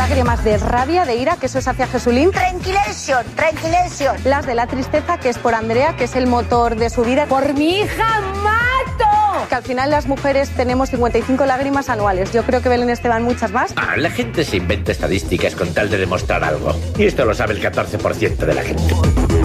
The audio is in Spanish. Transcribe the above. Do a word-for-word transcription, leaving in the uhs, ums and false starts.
lágrimas de rabia, de ira, que eso es hacia Jesulín. Tranquilation, tranquilation. Las de la tristeza, que es por Andrea, que es el motor de su vida. ¡Por mi hija mato! Que al final las mujeres tenemos cincuenta y cinco lágrimas anuales. Yo creo que Belén Esteban muchas más. Ah, la gente se inventa estadísticas con tal de demostrar algo. Y esto lo sabe el catorce por ciento de la gente.